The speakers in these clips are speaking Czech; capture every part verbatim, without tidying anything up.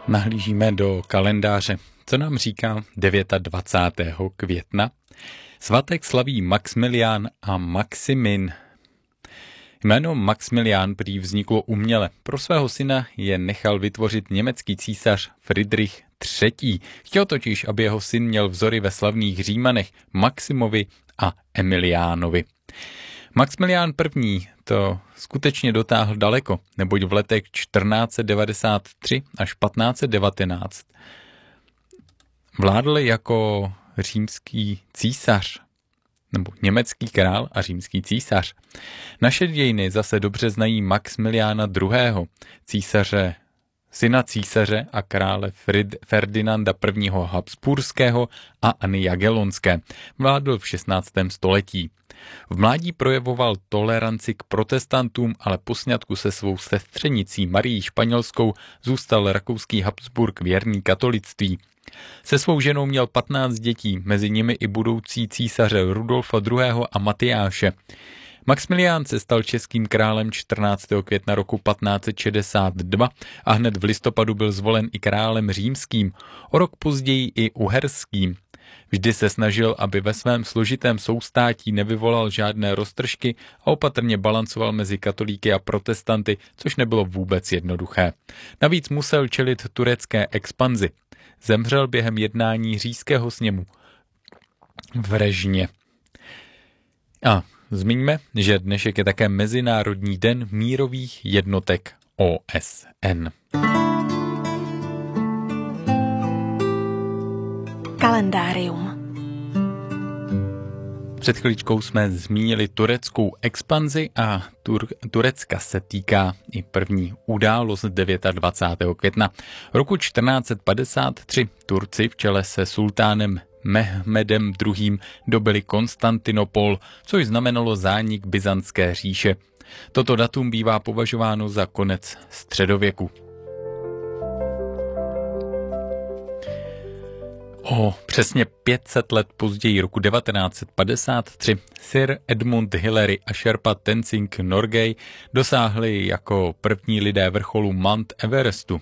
Nahlížíme do kalendáře. Co nám říká dvacátého devátého května? Svátek slaví Maxmilián a Maximin. Jméno Maxmilián prý vzniklo uměle. Pro svého syna je nechal vytvořit německý císař Fridrich třetí. Chtěl totiž, aby jeho syn měl vzory ve slavných Římanech Maximovi a Emiliánovi. Maxmilián první to skutečně dotáhl daleko, neboť v letech čtrnáct set devadesát tři až patnáct set devatenáct vládl jako římský císař, nebo německý král a římský císař. Naše dějiny zase dobře znají Maxmiliána druhého., císaře, syna císaře a krále Frid, Ferdinanda prvního. Habsburského a Anny Jagellonské. Vládl v šestnáctém století. V mládí projevoval toleranci k protestantům, ale po sňatku se svou sestřenicí Marií Španělskou zůstal rakouský Habsburg věrný katolictví. Se svou ženou měl patnáct dětí, mezi nimi i budoucí císaře Rudolfa druhého. a Matyáše. Maxmilián se stal českým králem čtrnáctého května roku patnáct set šedesát dva a hned v listopadu byl zvolen i králem římským, o rok později i uherským. Vždy se snažil, aby ve svém složitém soustátí nevyvolal žádné roztržky a opatrně balancoval mezi katolíky a protestanty, což nebylo vůbec jednoduché. Navíc musel čelit turecké expanzi. Zemřel během jednání říšského sněmu v Režně. A zmiňme, že dnešek je také Mezinárodní den mírových jednotek O S N. Kalendárium. Před chvíličkou jsme zmínili tureckou expanzi a Tur- Turecka se týká i první událost dvacátého devátého května. Roku čtrnáct set padesát tři Turci v čele se sultánem Mehmedem druhým. dobili Konstantinopol, což znamenalo zánik Byzantské říše. Toto datum bývá považováno za konec středověku. O přesně pět set let později, roku devatenáct set padesát tři, Sir Edmund Hillary a Sherpa Tenzing Norgay dosáhli jako první lidé vrcholu Mount Everestu.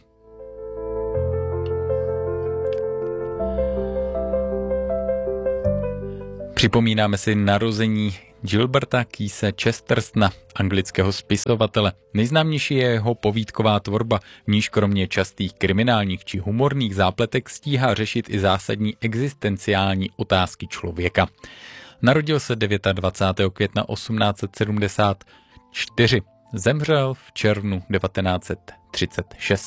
Připomínáme si narození Gilberta Keese Chestertona, anglického spisovatele. Nejznámější je jeho povídková tvorba, v níž kromě častých kriminálních či humorných zápletek stíhá řešit i zásadní existenciální otázky člověka. Narodil se dvacátého devátého května osmnáct set sedmdesát čtyři. Zemřel v červnu devatenáct set třicet šest.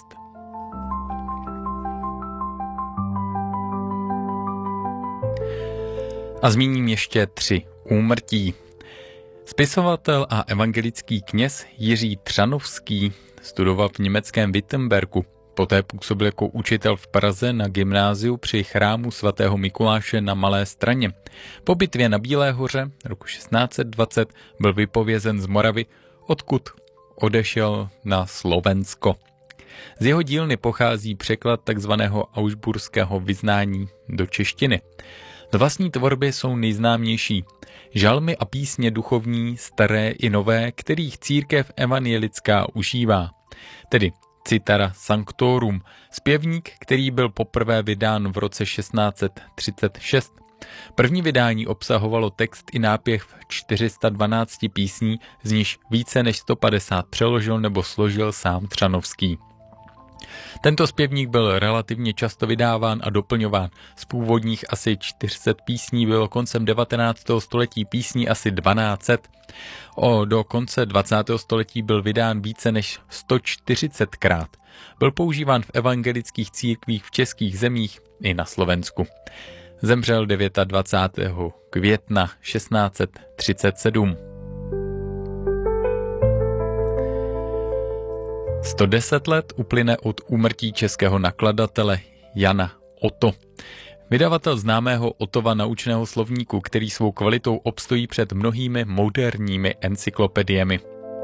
A zmíním ještě tři úmrtí. Spisovatel a evangelický kněz Jiří Třanovský studoval v německém Wittenbergu. Poté působil jako učitel v Praze na gymnáziu při chrámu svatého Mikuláše na Malé Straně. Po bitvě na Bílé hoře roku šestnáct set dvacet byl vypovězen z Moravy, odkud odešel na Slovensko. Z jeho dílny pochází překlad takzvaného augsburského vyznání do češtiny. Z vlastní tvorby jsou nejznámější žalmy a písně duchovní, staré i nové, kterých církev evangelická užívá. Tedy Citara Sanctorum, zpěvník, který byl poprvé vydán v roce šestnáct set třicet šest. První vydání obsahovalo text i nápěv čtyři sta dvanáct písní, z nichž více než sto padesát přeložil nebo složil sám Třanovský. Tento zpěvník byl relativně často vydáván a doplňován. Z původních asi čtyři sta písní bylo koncem devatenáctého století písní asi dvanáct set. O, do konce dvacátého století byl vydán více než sto čtyřicet krát. Byl používán v evangelických církvích v českých zemích i na Slovensku. Zemřel dvacátého devátého května šestnáct set třicet sedm. sto deset let uplyne od úmrtí českého nakladatele Jana Oto. Vydavatel známého Otova naučného slovníku, který svou kvalitou obstojí před mnohými moderními encyklopediemi.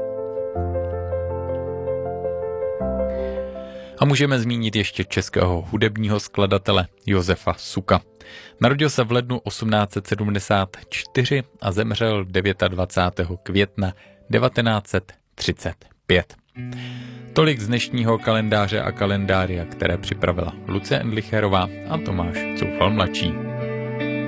A můžeme zmínit ještě českého hudebního skladatele Josefa Suka. Narodil se v lednu osmnáct set sedmdesát čtyři a zemřel dvacátého devátého května devatenáct set třicet pět. Tolik z dnešního kalendáře a kalendária, které připravila Lucie Endlicherová a Tomáš Coufal mladší.